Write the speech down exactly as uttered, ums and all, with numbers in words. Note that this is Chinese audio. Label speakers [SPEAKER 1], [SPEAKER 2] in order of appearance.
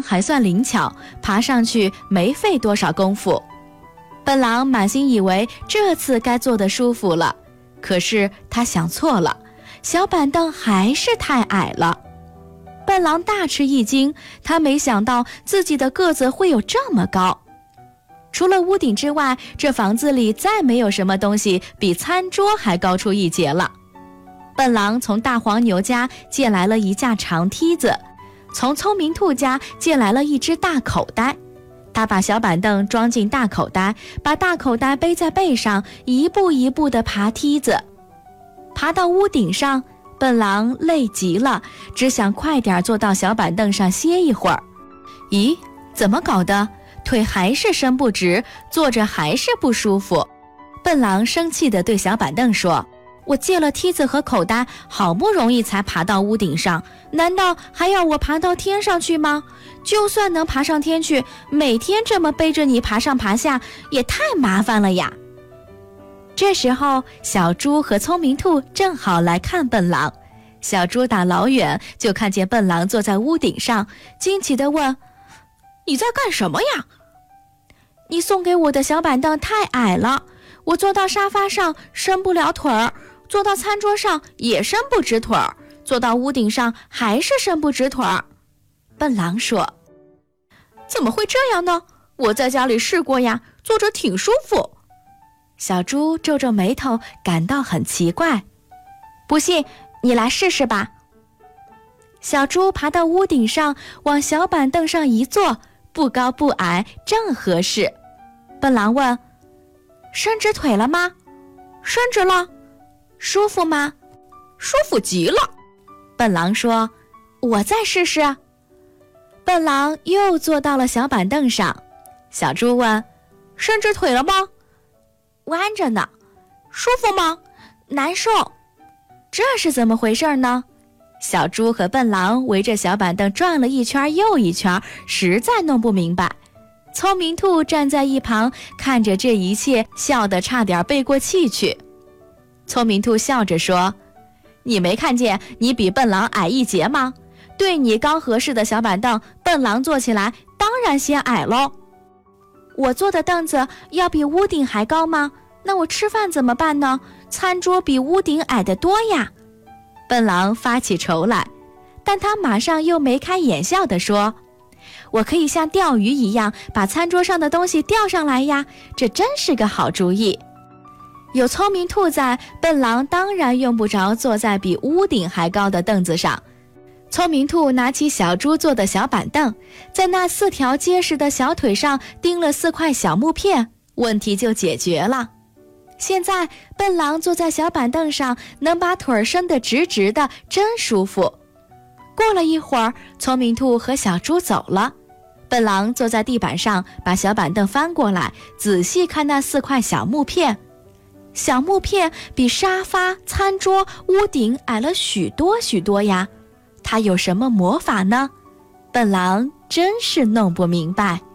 [SPEAKER 1] 狼还算灵巧，爬上去没费多少功夫。笨狼满心以为这次该坐得舒服了，可是他想错了，小板凳还是太矮了。笨狼大吃一惊，他没想到自己的个子会有这么高。除了屋顶之外，这房子里再没有什么东西比餐桌还高出一截了。笨狼从大黄牛家借来了一架长梯子，从聪明兔家借来了一只大口袋。他把小板凳装进大口袋，把大口袋背在背上，一步一步地爬梯子。爬到屋顶上，笨狼累极了，只想快点坐到小板凳上歇一会儿。咦，怎么搞的？腿还是伸不直，坐着还是不舒服。笨狼生气地对小板凳说：我借了梯子和口袋，好不容易才爬到屋顶上，难道还要我爬到天上去吗？就算能爬上天去，每天这么背着你爬上爬下，也太麻烦了呀。这时候，小猪和聪明兔正好来看笨狼。小猪打老远就看见笨狼坐在屋顶上，惊奇地问：你在干什么呀？你送给我的小板凳太矮了，我坐到沙发上伸不了腿儿，坐到餐桌上也伸不直腿儿，坐到屋顶上还是伸不直腿儿。笨狼说：怎么会这样呢？我在家里试过呀，坐着挺舒服。小猪皱皱眉头，感到很奇怪。不信，你来试试吧。小猪爬到屋顶上，往小板凳上一坐，不高不矮，正合适。笨狼问：伸直腿了吗？伸直了。舒服吗？舒服极了。笨狼说：我再试试。笨狼又坐到了小板凳上。小猪问：伸直腿了吗？弯着呢。舒服吗？难受。这是怎么回事呢？小猪和笨狼围着小板凳转了一圈又一圈，实在弄不明白。聪明兔站在一旁，看着这一切，笑得差点背过气去。聪明兔笑着说：你没看见你比笨狼矮一截吗？对你刚合适的小板凳，笨狼坐起来当然显矮喽。我坐的凳子要比屋顶还高吗？那我吃饭怎么办呢？餐桌比屋顶矮得多呀。笨狼发起愁来，但他马上又眉开眼笑地说：我可以像钓鱼一样把餐桌上的东西钓上来呀，这真是个好主意。有聪明兔在，笨狼当然用不着坐在比屋顶还高的凳子上。聪明兔拿起小猪做的小板凳，在那四条结实的小腿上钉了四块小木片，问题就解决了。现在笨狼坐在小板凳上，能把腿伸得直直的，真舒服。过了一会儿，聪明兔和小猪走了。笨狼坐在地板上，把小板凳翻过来，仔细看那四块小木片。小木片比沙发、餐桌、屋顶矮了许多许多呀，它有什么魔法呢？笨狼真是弄不明白。